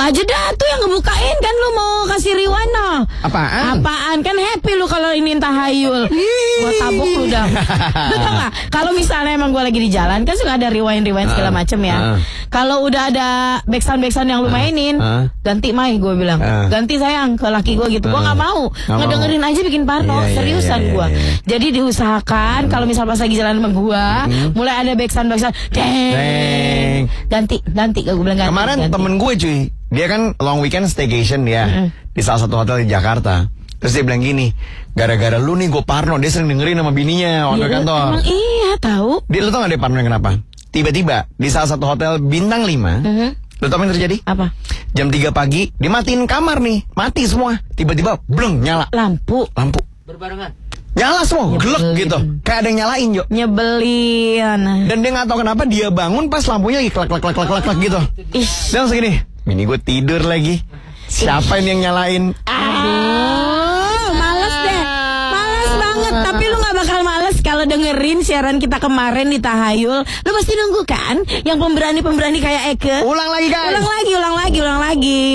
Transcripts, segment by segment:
aja dah tuh yang ngebukain kan lu mau kasih rewind no. Apaan kan happy lu kalau ini tahayul. Gua tabok lu dah. Lu tau gak? Kalau misalnya emang gua lagi di jalan kan suka ada rewind segala macem ya. Kalau udah ada backsound yang lu mainin, ganti Mai gua bilang. Ganti sayang ke laki gua gitu. Gua nggak mau. Ngedengerin aja bikin parno. Seriusan gua. Jadi diusahakan kalau misal pas lagi jalan sama gua, mulai ada backsound deng. Ganti gua bilang ganti. Kemarin temen gue cuy, dia kan long weekend staycation dia di salah satu hotel di Jakarta. Terus dia bilang gini, gara-gara lu nih gue parno. Dia sering dengerin sama bininya orang kantor. Emang iya tahu. Lu tau gak dia parno kenapa? Tiba-tiba di salah satu hotel bintang 5, lu tau apa yang terjadi? Apa? Jam 3 pagi dia matiin kamar nih, mati semua. Tiba-tiba bleng nyala lampu berbarengan. Nyala semua, gelek gitu. Kayak ada yang nyalain, Jo. Nyebelin. Dan dia gak tahu kenapa dia bangun pas lampunya lagi klak gitu. Dan langsung gini, ini gue tidur lagi. Siapa ini yang nyalain? Males deh. Males banget. Tapi lu gak bakal males kalau dengerin siaran kita kemarin di Tahayul. Lu pasti nunggu kan? Yang pemberani kayak Eke. Ulang lagi guys. Ulang lagi.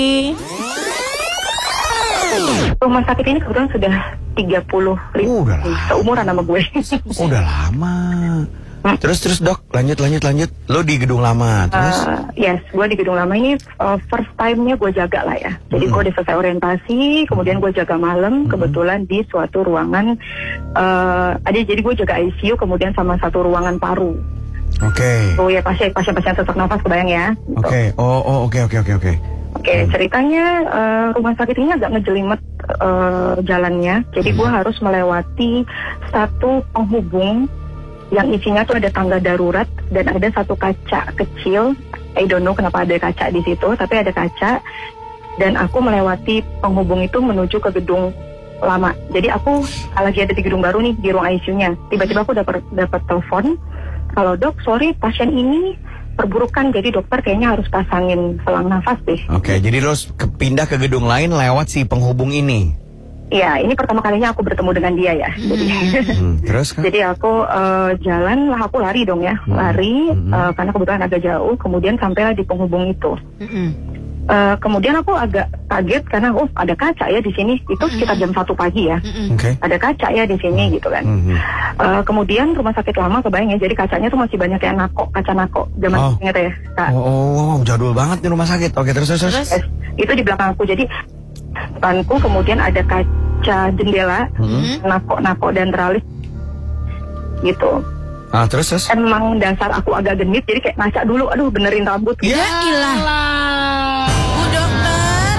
Rumah sakit ini kebetulan sudah 30 seumuran sama gue. Udah lama. Terus dok, lanjut. Lo di gedung lama, terus? Yes, gue di gedung lama ini first time-nya gue jaga lah ya. Jadi gue udah selesai orientasi, kemudian gue jaga malam, kebetulan di suatu ruangan, jadi gue jaga ICU, kemudian sama satu ruangan paru. Oke. Oh ya, pasien sesak nafas, kebayang ya. Oke. Oke. Oke, ceritanya rumah sakit ini agak ngejelimet jalannya. Jadi gue harus melewati satu penghubung yang isinya tuh ada tangga darurat dan ada satu kaca kecil. I don't know kenapa ada kaca di situ, tapi ada kaca. Dan aku melewati penghubung itu menuju ke gedung lama. Jadi aku lagi ada di gedung baru nih, di ruang ICU-nya. Tiba-tiba aku dapat telepon, kalau dok, sorry pasien ini perburukan, jadi dokter kayaknya harus pasangin selang nafas deh. Oke, jadi lo pindah ke gedung lain lewat si penghubung ini? Iya, ini pertama kalinya aku bertemu dengan dia ya. Jadi, terus kan? Jadi aku jalan lah, aku lari dong ya, lari karena kebetulan agak jauh. Kemudian sampailah di penghubung itu. Kemudian aku agak kaget karena ada kaca ya di sini. Itu sekitar jam 1 pagi ya. Ada kaca ya di sini gitu kan. Kemudian rumah sakit lama, kebayang ya. Jadi kacanya tuh masih banyak kayak kaca nako zaman ingat ya. Jadul banget nih rumah sakit. Oke, terus. Itu di belakang aku. Jadi depanku kemudian ada kaca jendela, nako dan teralis gitu. Terus? Emang dasar aku agak genit, jadi kayak ngaca dulu, aduh benerin rambut gitu. Ya ilah. Bu dokter.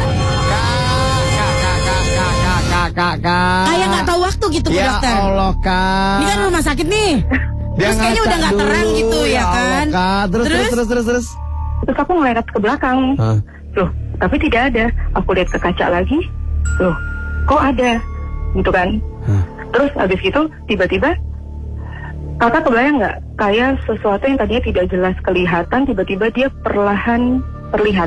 Kak. Kayak nggak tahu waktu gitu Bu dokter. Ya Allah, Kak. Ini kan rumah sakit nih. Terus kayaknya udah nggak terang gitu ya kan. Kak. Terus. Terus aku ngeliat ke belakang. Loh, tapi tidak ada. Aku lihat ke kaca lagi. Loh, kok ada? Gitu kan. Terus habis gitu tiba-tiba kakak kebayang nggak, kayak sesuatu yang tadinya tidak jelas kelihatan, tiba-tiba dia perlahan terlihat.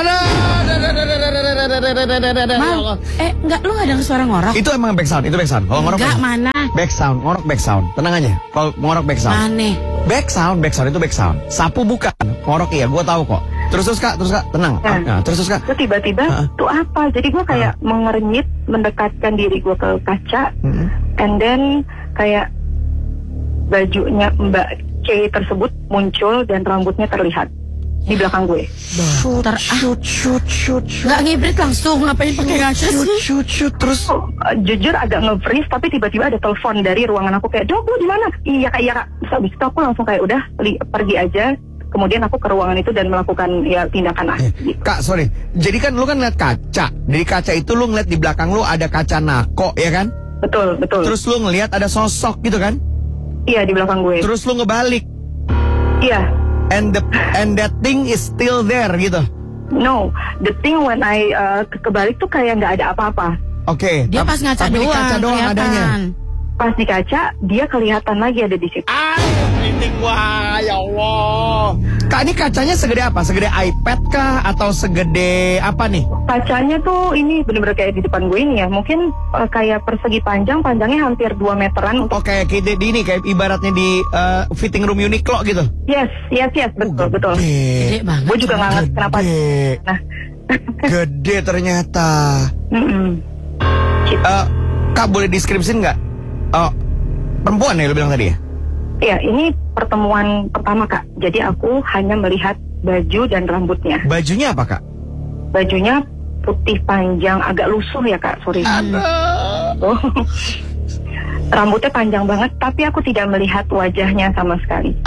Enggak, lu nggak ada suara ngorok? Itu emang backsound. Kalau ngorok enggak, mana? Ngorok backsound. Tenang aja. Kalau ngorok backsound. Mana? Backsound itu backsound. Sapu bukan. Ngorok iya, gua tahu kok. Terus Kak, tenang. Terus Kak. Terus tiba-tiba tuh apa? Jadi gua kayak mengerenyit, mendekatkan diri gua ke kaca, and then kayak bajunya Mbak C tersebut muncul dan rambutnya terlihat di belakang gue. Shoot. Nggak ngibrit langsung, ngapain pakai ngaca sih? Shoot. Terus jujur agak nge-freeze, tapi tiba-tiba ada telepon dari ruangan aku kayak, dok lu di mana? Iya kak. Terus abis itu aku langsung kayak udah pergi aja. Kemudian aku ke ruangan itu dan melakukan ya tindakan gitu. Kak, sorry. Jadi kan lu kan lihat kaca. Dari kaca itu lu ngeliat di belakang lu ada kaca nako, ya kan? Betul. Terus lu ngeliat ada sosok gitu kan? Iya, di belakang gue. Terus lu ngebalik. Iya. And that thing is still there gitu. No, the thing when I kebalik tuh kayak nggak ada apa-apa. Oke. Dia pas ngaca doang, di kaca doang adanya. Pas di kaca dia kelihatan lagi ada di situ. Wah, ya Allah. Kak, ini kacanya segede apa? Segede iPad kah? Atau segede apa nih? Kacanya tuh ini bener-bener kayak di depan gue ini ya. Mungkin kayak persegi panjangnya hampir 2 meteran. Kayak ini, kayak ibaratnya di fitting room Uniqlo gitu. Yes, betul. Gede banget. Gue juga nggak ngerti kenapa. Nah, Gede ternyata. Gitu. Kak boleh deskripsiin nggak? Perempuan ya lu bilang tadi ya? Ya, ini pertemuan pertama Kak. Jadi aku hanya melihat baju dan rambutnya. Bajunya apa Kak? Bajunya putih panjang, agak lusuh ya Kak, sorry. Oh. Rambutnya panjang banget, tapi aku tidak melihat wajahnya sama sekali.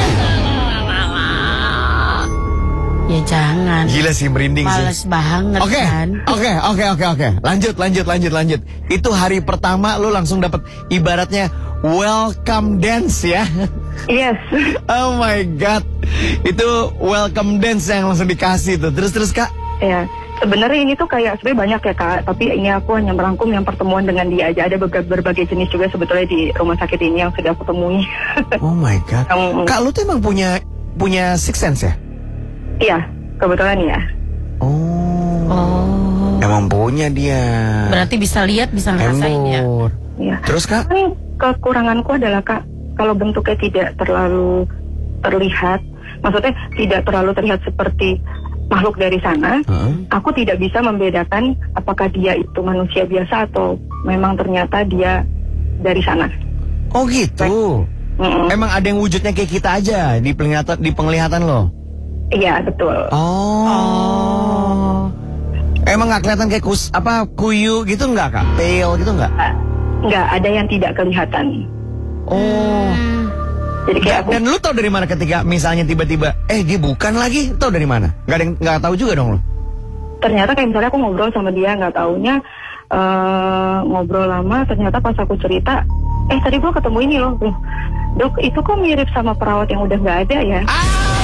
Ya jangan. Gila sih, merinding sih. Males banget kan. Oke. Lanjut. Itu hari pertama lu langsung dapat ibaratnya welcome dance ya. Yes. Oh my god. Itu welcome dance yang langsung dikasih tuh. Terus Kak? Ya. Sebenarnya ini tuh kayak sebenarnya banyak ya Kak, tapi ini aku hanya merangkum yang pertemuan dengan dia aja. Ada berbagai jenis juga sebetulnya di rumah sakit ini yang sudah aku temui. Oh my god. Kak, lu tuh emang punya sixth sense ya? Iya, kebetulan ya. Oh. Emang punya dia. Berarti bisa lihat, bisa ngerasain ya. Iya. Terus Kak? Kekuranganku adalah Kak, kalau bentuknya tidak terlalu terlihat, maksudnya tidak terlalu terlihat seperti makhluk dari sana, aku tidak bisa membedakan apakah dia itu manusia biasa atau memang ternyata dia dari sana. Oh gitu. Emang ada yang wujudnya kayak kita aja di penglihatan lo? Iya betul. Oh. Emang nggak kelihatan kayak kuyu gitu nggak Kak? Tail gitu nggak? Nggak, ada yang tidak kelihatan. Oh. Jadi kayak Dan lu tau dari mana ketika misalnya tiba-tiba dia bukan lagi, tau dari mana? Nggak tahu juga dong lu? Ternyata kayak misalnya aku ngobrol sama dia, nggak taunya ngobrol lama, ternyata pas aku cerita, tadi gua ketemu ini loh, Dok, itu kok mirip sama perawat yang udah nggak ada ya?